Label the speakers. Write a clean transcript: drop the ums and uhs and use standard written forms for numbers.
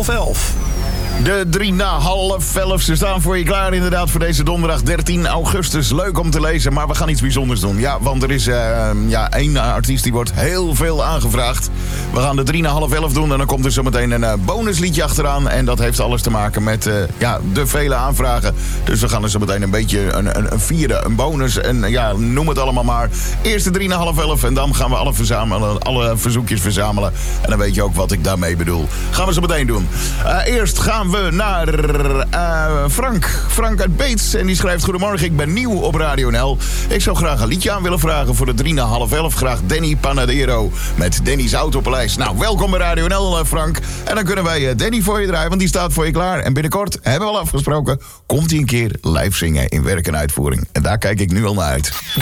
Speaker 1: 11:30.
Speaker 2: De 11:03. Ze staan voor je klaar inderdaad voor deze donderdag 13 augustus. Leuk om te lezen, maar we gaan iets bijzonders doen. Ja, want er is één artiest die wordt heel veel aangevraagd. We gaan de 11:03 doen en dan komt er zometeen een bonusliedje achteraan. En dat heeft alles te maken met de vele aanvragen. Dus we gaan er zometeen een beetje een vierde, een bonus en noem het allemaal maar. Eerst de 11:03 en dan gaan we alle verzoekjes verzamelen. En dan weet je ook wat ik daarmee bedoel. Gaan we zo meteen doen. Eerst gaan we naar Frank. Frank uit Beets. En die schrijft: goedemorgen, ik ben nieuw op Radio NL. Ik zou graag een liedje aan willen vragen voor de 11:03. Graag Danny Panadero met Danny's Autopaleis. Nou, welkom bij Radio NL, Frank. En dan kunnen wij Danny voor je draaien, want die staat voor je klaar. En binnenkort, hebben we al afgesproken, komt hij een keer live zingen in werk en uitvoering. En daar kijk ik nu al naar uit.